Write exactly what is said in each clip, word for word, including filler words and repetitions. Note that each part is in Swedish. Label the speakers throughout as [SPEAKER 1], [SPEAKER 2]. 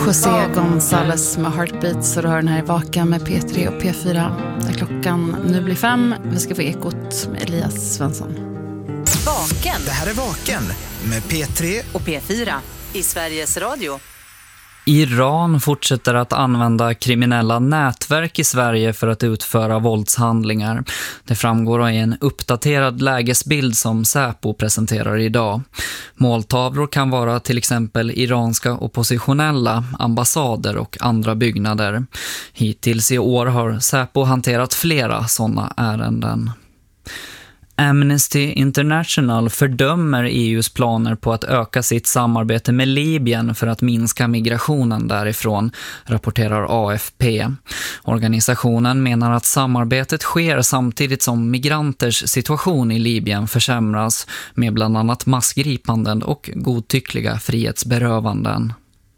[SPEAKER 1] José González med Heartbeat, så du har den här i Vaken med P tre och P fyra. Där klockan nu blir fem. Vi ska få Ekot med Elias Svensson.
[SPEAKER 2] Vaken.
[SPEAKER 3] Det här är Vaken med P tre
[SPEAKER 2] och P fyra i Sveriges Radio.
[SPEAKER 4] Iran fortsätter att använda kriminella nätverk i Sverige för att utföra våldshandlingar. Det framgår av en uppdaterad lägesbild som Säpo presenterar idag. Måltavlor kan vara till exempel iranska oppositionella, ambassader och andra byggnader. Hittills i år har Säpo hanterat flera sådana ärenden. Amnesty International fördömer E U:s planer på att öka sitt samarbete med Libyen för att minska migrationen därifrån, rapporterar A F P. Organisationen menar att samarbetet sker samtidigt som migranters situation i Libyen försämras med bland annat massgripanden och godtyckliga frihetsberövanden.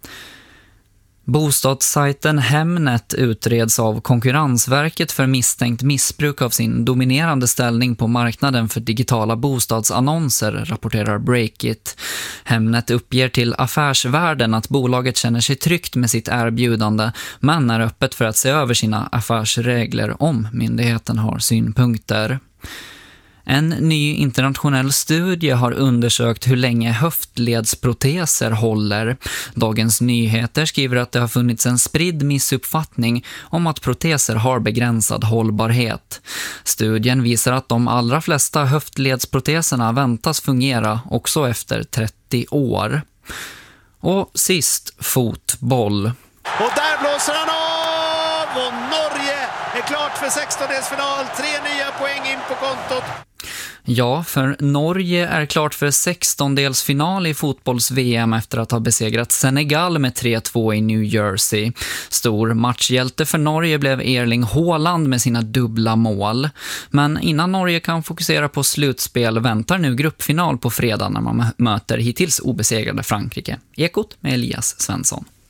[SPEAKER 4] Bostadssajten Hemnet utreds av Konkurrensverket för misstänkt missbruk av sin dominerande ställning på marknaden för digitala bostadsannonser, rapporterar Breakit. Hemnet uppger till Affärsvärlden att bolaget känner sig tryggt med sitt erbjudande, men är öppet för att se över sina affärsregler om myndigheten har synpunkter. En ny internationell studie har undersökt hur länge höftledsproteser håller. Dagens Nyheter skriver att det har funnits en spridd missuppfattning om att proteser har begränsad hållbarhet. Studien visar att de allra flesta höftledsproteserna väntas fungera också efter trettio år. Och sist, fotboll.
[SPEAKER 5] Och där blåser han av och Norge är klart för sextondelsfinal. Tre nya poäng in på kontot.
[SPEAKER 4] Ja, för Norge är klart för sextondelsfinal i fotbolls-V M efter att ha besegrat Senegal med tre två i New Jersey. Stor matchhjälte för Norge blev Erling Haaland med sina dubbla mål. Men innan Norge kan fokusera på slutspel väntar nu gruppfinal på fredag när man möter hittills obesegrade Frankrike. Ekot med Elias Svensson.